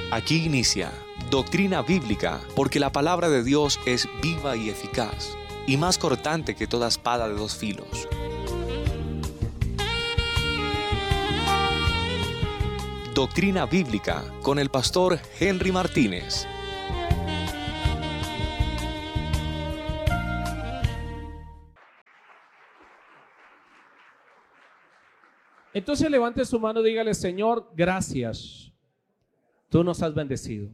Aquí inicia Doctrina Bíblica, porque la palabra de Dios es viva y eficaz, y más cortante que toda espada de dos filos. Doctrina Bíblica con el pastor Henry Martínez. Entonces levante su mano y dígale: Señor, gracias. Tú nos has bendecido.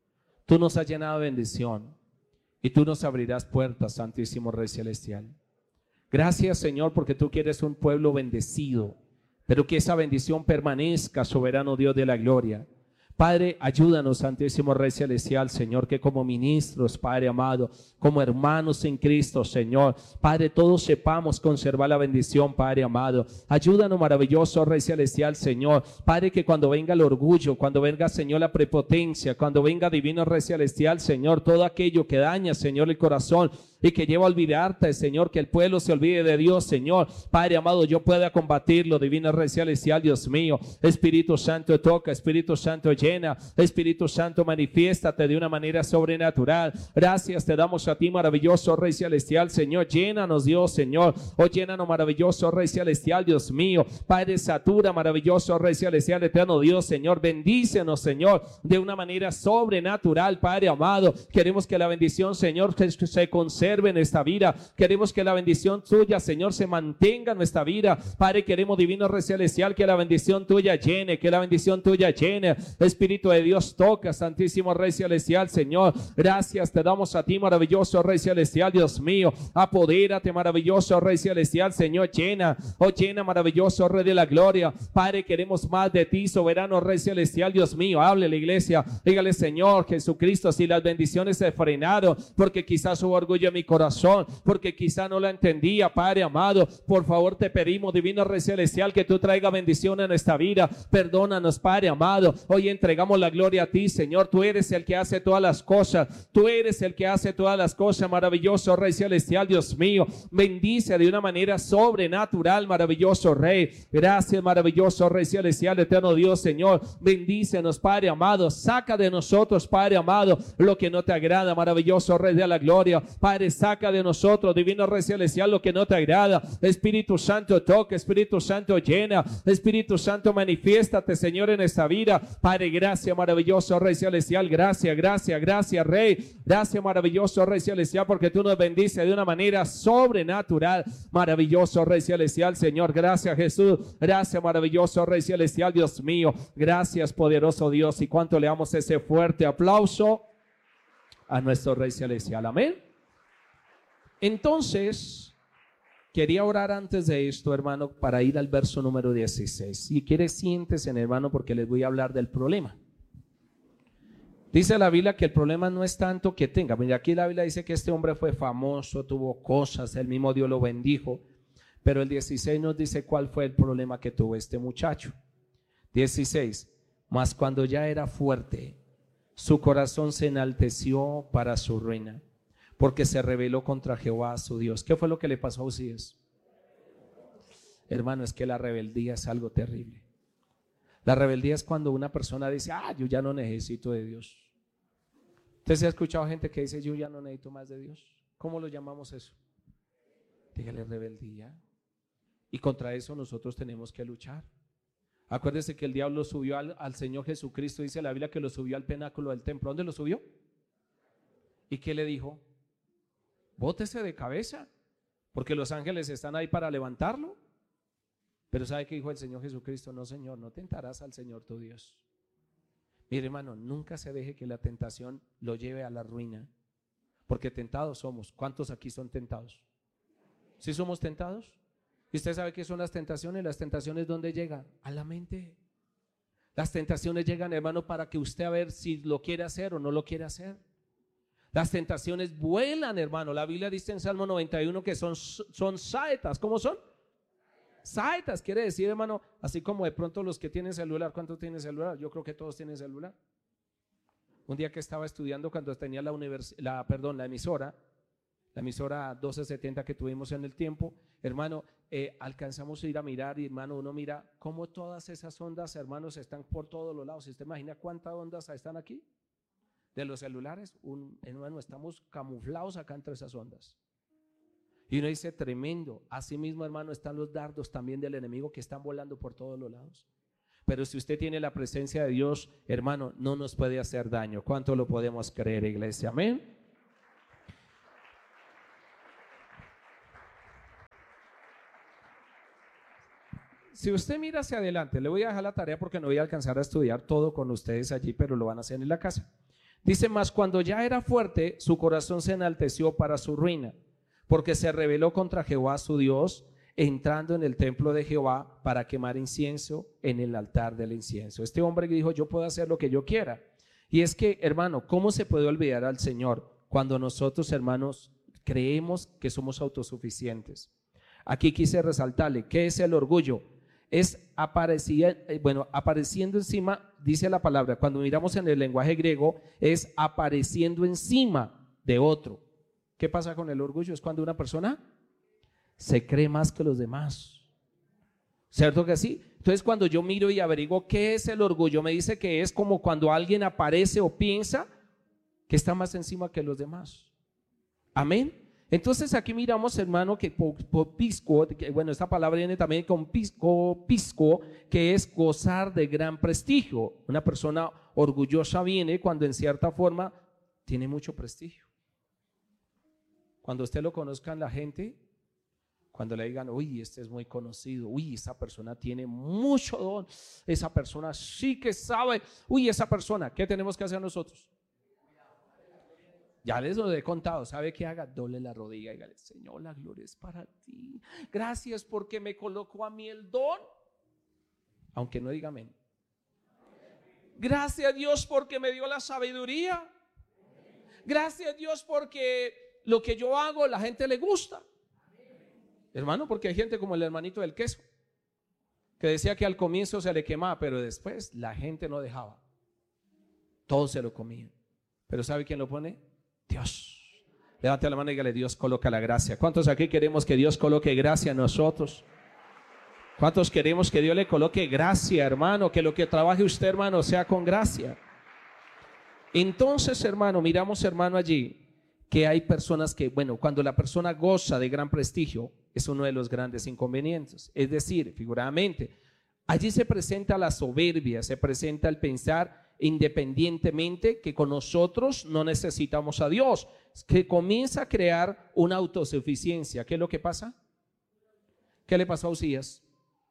Tú nos has llenado de bendición. Y tú nos abrirás puertas, Santísimo Rey Celestial. Gracias, Señor, porque tú quieres un pueblo bendecido, pero que esa bendición permanezca, soberano Dios de la gloria. Padre, ayúdanos, Santísimo Rey Celestial, Señor, que como ministros, Padre amado, como hermanos en Cristo, Señor, Padre, todos sepamos conservar la bendición, Padre amado. Ayúdanos, maravilloso Rey Celestial, Señor, Padre, que cuando venga el orgullo, cuando venga, Señor, la prepotencia, cuando venga divino Rey Celestial, Señor, todo aquello que daña, Señor, el corazón y que lleva a olvidarte, Señor, que el pueblo se olvide de Dios, Señor, Padre amado, yo pueda combatirlo, divino Rey Celestial, Dios mío. Espíritu Santo, toca, Espíritu Santo, llena, Espíritu Santo, manifiéstate de una manera sobrenatural. Gracias te damos a ti, maravilloso Rey Celestial, Señor. Llénanos, Dios, Señor. Oh, llénanos, maravilloso Rey Celestial, Dios mío. Padre, satura, maravilloso Rey Celestial, eterno Dios, Señor. Bendícenos, Señor, de una manera sobrenatural, Padre amado. Queremos que la bendición, Señor, que se conserve en esta vida. Queremos que la bendición tuya, Señor, se mantenga en nuestra vida. Padre, queremos, divino Rey Celestial, que la bendición tuya llene, que la bendición tuya llene. Espíritu de Dios, toca, Santísimo Rey Celestial, Señor. Gracias te damos a ti, maravilloso Rey Celestial, Dios mío. Apodérate, maravilloso Rey Celestial, Señor. Llena, oh llena, maravilloso Rey de la gloria. Padre, queremos más de ti, soberano Rey Celestial, Dios mío. Hable la iglesia, dígale: Señor Jesucristo, si las bendiciones se frenaron porque quizás hubo orgullo en mi corazón, porque quizás no la entendía, Padre amado, por favor te pedimos, divino Rey Celestial, que tú traiga bendición en esta vida. Perdónanos, Padre amado. Hoy entregamos la gloria a ti, Señor. Tú eres el que hace todas las cosas. Tú eres el que hace todas las cosas, maravilloso Rey Celestial, Dios mío. Bendice de una manera sobrenatural, maravilloso Rey. Gracias, maravilloso Rey Celestial, eterno Dios, Señor. Bendícenos, Padre amado. Saca de nosotros, Padre amado, lo que no te agrada, maravilloso Rey de la gloria. Padre, saca de nosotros, divino Rey Celestial, lo que no te agrada. Espíritu Santo, toca, Espíritu Santo, llena, Espíritu Santo, manifiéstate, Señor, en esta vida. Padre, gracias, maravilloso Rey Celestial, gracias, gracias, gracias, Rey. Gracias, maravilloso Rey Celestial, porque tú nos bendices de una manera sobrenatural, maravilloso Rey Celestial, Señor. Gracias, Jesús. Gracias, maravilloso Rey Celestial, Dios mío. Gracias, poderoso Dios. Y cuánto le damos ese fuerte aplauso a nuestro Rey Celestial. Amén. Entonces, quería orar antes de esto, hermano, para ir al verso número 16. Si quiere, siéntese, hermano, porque les voy a hablar del problema. Dice la Biblia que el problema no es tanto que tenga. Mira, aquí la Biblia dice que este hombre fue famoso, tuvo cosas, el mismo Dios lo bendijo. Pero el 16 nos dice cuál fue el problema que tuvo este muchacho. 16. Mas cuando ya era fuerte, su corazón se enalteció para su ruina, porque se rebeló contra Jehová su Dios. ¿Qué fue lo que le pasó a Usías? Hermano, es que la rebeldía es algo terrible. La rebeldía es cuando una persona dice: yo ya no necesito de Dios. ¿Usted se ha escuchado gente que dice: yo ya no necesito más de Dios? ¿Cómo lo llamamos eso? Dígale rebeldía. Y contra eso nosotros tenemos que luchar. Acuérdese que el diablo subió al Señor Jesucristo. Dice la Biblia que lo subió al pináculo del templo. ¿Dónde lo subió? ¿Y qué le dijo? Bótese de cabeza, porque los ángeles están ahí para levantarlo. Pero ¿sabe qué dijo el Señor Jesucristo? No, Señor, no tentarás al Señor tu Dios. Mire, hermano, nunca se deje que la tentación lo lleve a la ruina, porque tentados somos. ¿Cuántos aquí son tentados? ¿Sí somos tentados? ¿Y usted sabe qué son las tentaciones? Las tentaciones, ¿dónde llegan? A la mente. Las tentaciones llegan, hermano, para que usted a ver si lo quiere hacer o no lo quiere hacer. Las tentaciones vuelan, hermano. La Biblia dice en Salmo 91 que son saetas. ¿Cómo son? Saetas, quiere decir, hermano, así como de pronto los que tienen celular. ¿Cuántos tienen celular? Yo creo que todos tienen celular. Un día que estaba estudiando, cuando tenía la emisora, la emisora 1270 que tuvimos en el tiempo, hermano, alcanzamos a ir a mirar y hermano, uno mira cómo todas esas ondas, hermanos, están por todos los lados. ¿Usted imagina cuántas ondas están aquí? De los celulares, hermano, estamos camuflados acá entre esas ondas. Y uno dice, tremendo. Asimismo, hermano, están los dardos también del enemigo que están volando por todos los lados. Pero si usted tiene la presencia de Dios, hermano, no nos puede hacer daño. ¿Cuánto lo podemos creer, iglesia? Amén. Si usted mira hacia adelante, le voy a dejar la tarea porque no voy a alcanzar a estudiar todo con ustedes allí, pero lo van a hacer en la casa. Dice, mas cuando ya era fuerte, su corazón se enalteció para su ruina, porque se rebeló contra Jehová su Dios, entrando en el templo de Jehová para quemar incienso en el altar del incienso. Este hombre dijo, yo puedo hacer lo que yo quiera. Y es que, hermano, ¿cómo se puede olvidar al Señor cuando nosotros, hermanos, creemos que somos autosuficientes? Aquí quise resaltarle, ¿qué es el orgullo? Es apareciendo encima, dice la palabra, cuando miramos en el lenguaje griego, es apareciendo encima de otro. ¿Qué pasa con el orgullo? Es cuando una persona se cree más que los demás. ¿Cierto que sí? Entonces cuando yo miro y averiguo qué es el orgullo, me dice que es como cuando alguien aparece o piensa que está más encima que los demás. Amén. Entonces aquí miramos, hermano, que pisco, bueno, esta palabra viene también con pisco, que es gozar de gran prestigio. Una persona orgullosa viene cuando en cierta forma tiene mucho prestigio. Cuando usted lo conozca en la gente, cuando le digan, uy, este es muy conocido, uy, esa persona tiene mucho don, esa persona sí que sabe, uy, esa persona, ¿qué tenemos que hacer nosotros? Ya les lo he contado, ¿sabe qué haga? Doble la rodilla y dígale, Señor, la gloria es para ti. Gracias porque me colocó a mí el don, aunque no diga amén. Gracias a Dios porque me dio la sabiduría. Gracias a Dios porque lo que yo hago la gente le gusta. Hermano, porque hay gente como el hermanito del queso, que decía que al comienzo se le quemaba, pero después la gente no dejaba. Todos se lo comían. Pero ¿sabe quién lo pone? Dios. Levante la mano y dígale, Dios coloca la gracia. ¿Cuántos aquí queremos que Dios coloque gracia a nosotros? ¿Cuántos queremos que Dios le coloque gracia, hermano? Que lo que trabaje usted, hermano, sea con gracia. Entonces, hermano, miramos, hermano, allí que hay personas que, bueno, cuando la persona goza de gran prestigio, es uno de los grandes inconvenientes. Es decir, figuradamente, allí se presenta la soberbia, se presenta el pensar independientemente que con nosotros no necesitamos a Dios, que comienza a crear una autosuficiencia. ¿Qué es lo que pasa? ¿Qué le pasó a Usías?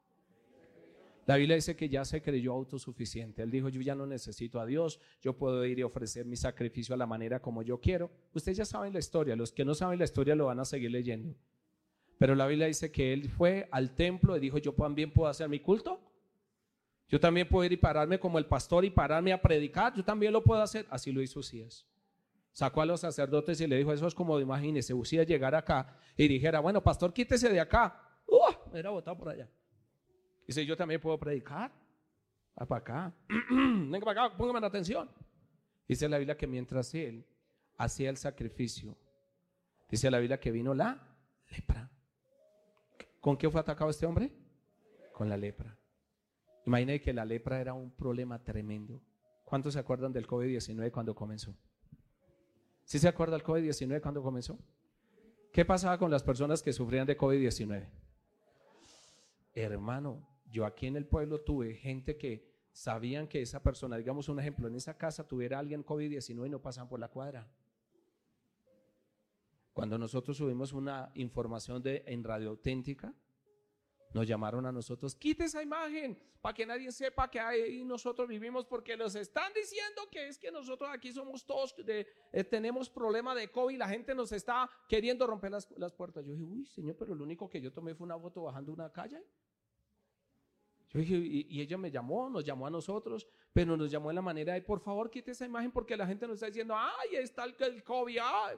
La Biblia dice que ya se creyó autosuficiente. Él dijo, yo ya no necesito a Dios, yo puedo ir y ofrecer mi sacrificio a la manera como yo quiero. Ustedes ya saben la historia, los que no saben la historia lo van a seguir leyendo. Pero la Biblia dice que él fue al templo y dijo, yo también puedo hacer mi culto. Yo también puedo ir y pararme como el pastor y pararme a predicar. Yo también lo puedo hacer. Así lo hizo Usías. Sacó a los sacerdotes y le dijo, eso es como, imagínese, Usías llegar acá y dijera, bueno, pastor, quítese de acá. Me hubiera botado por allá. Dice, yo también puedo predicar. Va para acá. Venga para acá, póngame la atención. Dice la Biblia que mientras él hacía el sacrificio, dice la Biblia que vino la lepra. ¿Con qué fue atacado este hombre? Con la lepra. Imagínense que la lepra era un problema tremendo. ¿Cuántos se acuerdan del COVID-19 cuando comenzó? ¿Sí se acuerda del COVID-19 cuando comenzó? ¿Qué pasaba con las personas que sufrían de COVID-19? Hermano, yo aquí en el pueblo tuve gente que sabían que esa persona, digamos un ejemplo, en esa casa tuviera alguien COVID-19 y no pasan por la cuadra. Cuando nosotros subimos una información en Radio Auténtica, nos llamaron a nosotros, quite esa imagen para que nadie sepa que ahí nosotros vivimos, porque los están diciendo que es que nosotros aquí somos todos, tenemos problema de COVID, la gente nos está queriendo romper las puertas. Yo dije, uy, Señor, pero lo único que yo tomé fue una foto bajando una calle. Yo dije, y ella nos llamó a nosotros, pero nos llamó en la manera de, por favor, quite esa imagen porque la gente nos está diciendo, ay, está el COVID. Ay.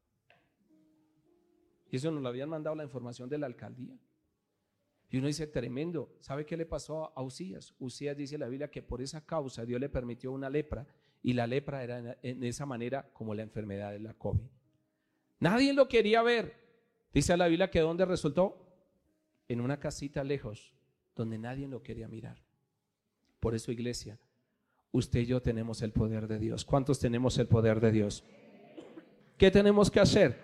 Y eso nos lo habían mandado la información de la alcaldía. Y uno dice, tremendo. ¿Sabe qué le pasó a Usías? Usías dice la Biblia que por esa causa Dios le permitió una lepra, y la lepra era en esa manera como la enfermedad de la COVID. Nadie lo quería ver. Dice la Biblia que ¿dónde resultó? En una casita lejos, donde nadie lo quería mirar. Por eso, iglesia, usted y yo tenemos el poder de Dios. ¿Cuántos tenemos el poder de Dios? ¿Qué tenemos que hacer?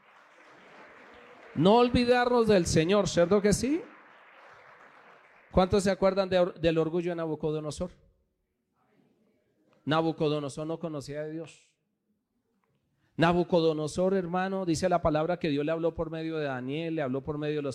No olvidarnos del Señor, ¿cierto que sí? ¿Cuántos se acuerdan del orgullo de Nabucodonosor? Nabucodonosor no conocía a Dios. Nabucodonosor, hermano, dice la palabra que Dios le habló por medio de Daniel, le habló por medio de los